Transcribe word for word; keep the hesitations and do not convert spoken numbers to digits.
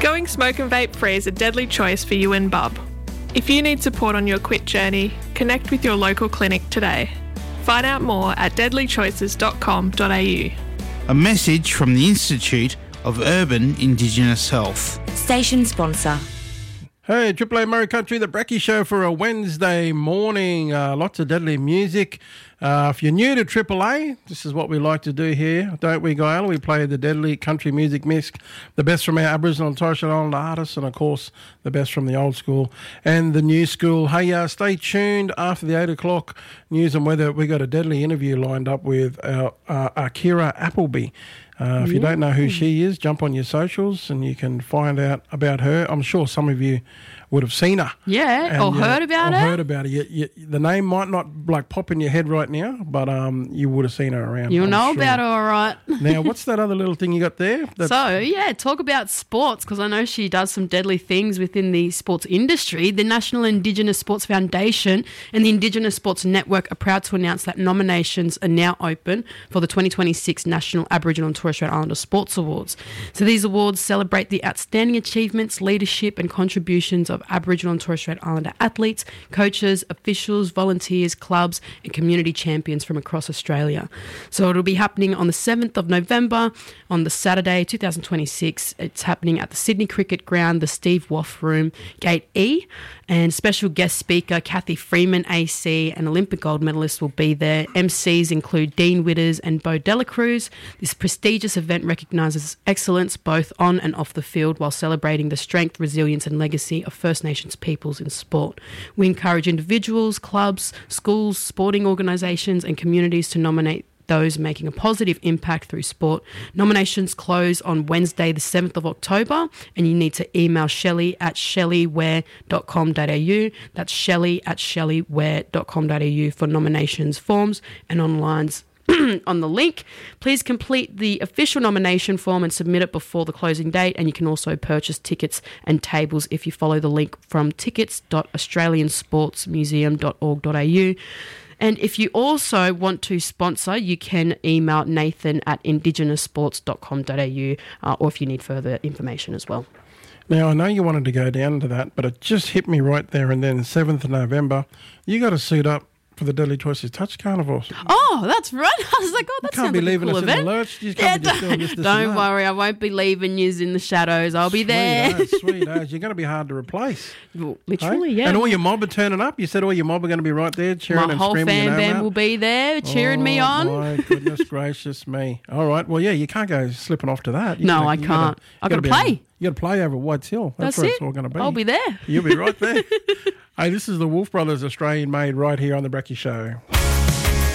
Going smoke and vape free is a deadly choice for you and Bub. If you need support on your quit journey, connect with your local clinic today. Find out more at deadly choices dot com dot a u. A message from the Institute of Urban Indigenous Health. Station sponsor. Hey, Triple A Murray Country, the Brekkie Show for a Wednesday morning. Uh, lots of deadly music. Uh, if you're new to Triple A, this is what we like to do here, don't we, Gail? We play the deadly country music mix, the best from our Aboriginal and Torres Strait Islander artists, and, of course, the best from the old school and the new school. Hey, uh, stay tuned after the eight o'clock news and weather. We got a deadly interview lined up with our, uh, Akira Appleby. Uh, if you don't know who she is, jump on your socials and you can find out about her. I'm sure some of you would have seen her. Yeah, and, or uh, heard about or her. heard about her. You, you, the name might not like pop in your head right now, but um, you would have seen her around. You'll I'm know sure. about her, all right. Now, what's that other little thing you got there? That's... So, yeah, talk about sports, because I know she does some deadly things within the sports industry. The National Indigenous Sports Foundation and the Indigenous Sports Network are proud to announce that nominations are now open for the twenty twenty-six National Aboriginal and Torres Strait Islander Sports Awards. So these awards celebrate the outstanding achievements, leadership and contributions of Aboriginal and Torres Strait Islander athletes, coaches, officials, volunteers, clubs and community champions from across Australia. So it'll be happening on the seventh of November on the Saturday, two thousand twenty-six. It's happening at the Sydney Cricket Ground, the Steve Woff Room, Gate E. And special guest speaker Kathy Freeman, A C, and Olympic gold medalist will be there. M Cs include Dean Witters and Bo Delacruz. This prestigious event recognises excellence both on and off the field while celebrating the strength, resilience and legacy of First Nations peoples in sport. We encourage individuals, clubs, schools, sporting organisations and communities to nominate those making a positive impact through sport. Nominations close on Wednesday, the seventh of October, and you need to email Shelley at shelley dot com dot a u. That's Shelley at shelley dot com dot a u for nominations forms and online on the link. Please complete the official nomination form and submit it before the closing date, and you can also purchase tickets and tables if you follow the link from tickets dot australian sports museum dot org dot a u. And if you also want to sponsor, you can email Nathan at indigenous sports dot com dot a u, uh, or if you need further information as well. Now, I know you wanted to go down to that, but it just hit me right there and then, seventh of November, you got to suit up for the Deadly Choices Touch Carnival. Oh, that's right. I was like, oh, that sounds like a cool event. You can't be leaving us in the lurch. You can't yeah, be just doing this, this Don't worry, I won't be leaving you in the shadows. I'll be sweet there. As, sweet as. You're going to be hard to replace. Well, literally, hey? yeah. And all your mob are turning up. You said all your mob are going to be right there cheering My and whole screaming. fan band out. will be there cheering oh, me on. My goodness gracious me. All right. Well, yeah, you can't go slipping off to that. You no, gotta, I you can't. Gotta, I've got to play. A, you got to play over at Whites Hill. That's, That's where it. it's all going to be. I'll be there. You'll be right there. Hey, this is the Wolf Brothers Australian Made right here on the Brekkie Show.